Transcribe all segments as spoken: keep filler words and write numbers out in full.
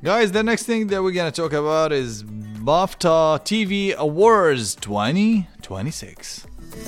Guys, the next thing that we're gonna talk about is BAFTA T V Awards twenty twenty-six.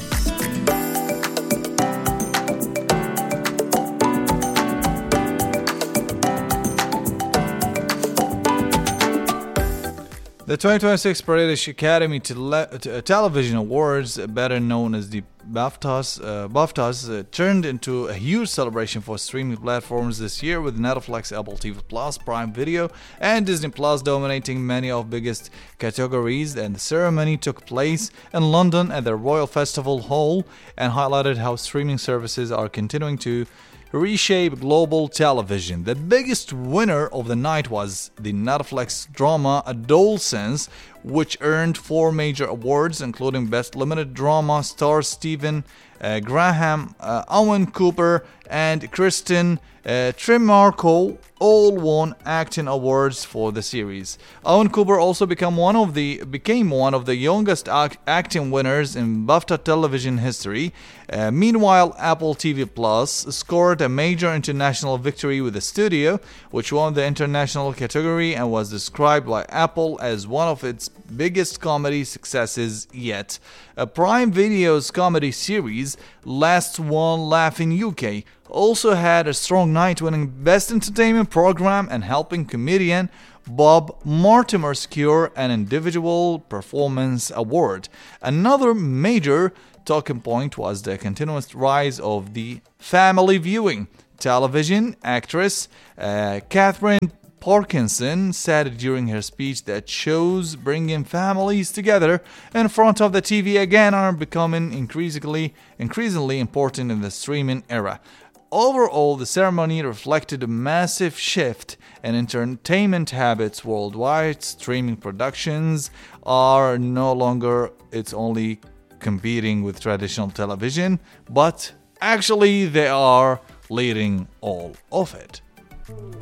The twenty twenty-six British Academy Tele- T- Television Awards, better known as the BAFTAs, uh, BAFTAs uh, turned into a huge celebration for streaming platforms this year, with Netflix, Apple T V Plus, Prime Video, and Disney Plus dominating many of biggest categories. And the ceremony took place in London at the Royal Festival Hall and highlighted how streaming services are continuing to reshape global television. The biggest winner of the night was the Netflix drama Adolescence, which earned four major awards, including Best Limited Drama. Stars Stephen uh, Graham, uh, Owen Cooper, and Kristen uh, Trimarco all won acting awards for the series. Owen Cooper also became one of the became one of the youngest act- acting winners in BAFTA television history. Uh, meanwhile, Apple T V Plus scored a major international victory with the studio, which won the international category and was described by Apple as one of its biggest comedy successes yet. A Prime Video's comedy series, Last One Laugh in U K, also had a strong night, winning Best Entertainment Program and helping comedian Bob Mortimer secure an Individual Performance Award. Another major talking point was the continuous rise of the family viewing. Television actress uh, Catherine Parkinson said during her speech that shows bringing families together in front of the T V again are becoming increasingly increasingly important in the streaming era. Overall, the ceremony reflected a massive shift in entertainment habits worldwide. Streaming productions are no longer it's only competing with traditional television, but actually they are leading all of it.